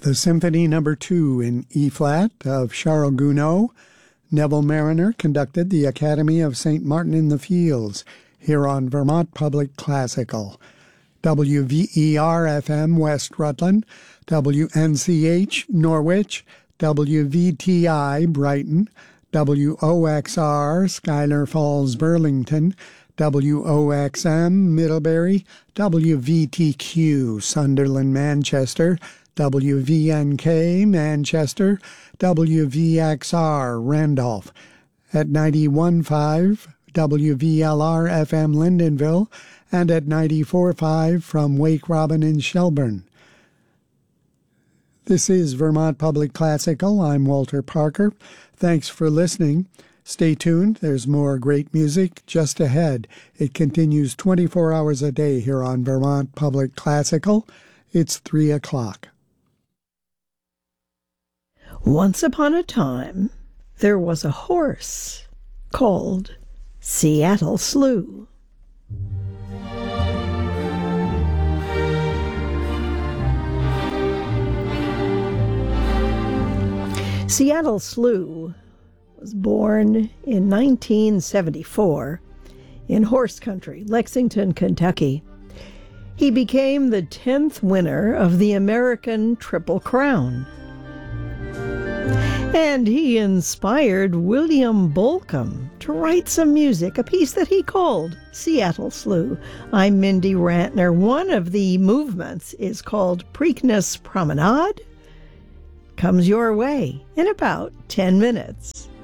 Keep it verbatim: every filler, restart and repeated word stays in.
the Symphony Number Two in E-flat of Charles Gounod. Neville Mariner conducted the Academy of Saint Martin in the Fields here on Vermont Public Classical. W V E R F M West Rutland, W N C H Norwich, W V T I Brighton, W O X R Schuyler Falls Burlington, W O X M Middlebury, W V T Q Sunderland Manchester, W V N K Manchester, W V X R Randolph. At ninety-one point five W V L R F M Lyndonville, and at ninety-four point five from Wake Robin in Shelburne. This is Vermont Public Classical. I'm Walter Parker. Thanks for listening. Stay tuned. There's more great music just ahead. It continues twenty-four hours a day here on Vermont Public Classical. It's three o'clock. Once upon a time, there was a horse called Seattle Slew. Seattle Slew was born in nineteen seventy-four in horse country, Lexington, Kentucky. He became the tenth winner of the American Triple Crown. And he inspired William Bolcom to write some music, a piece that he called Seattle Slew. I'm Mindy Rantner. One of the movements is called Preakness Promenade. Comes your way in about ten minutes.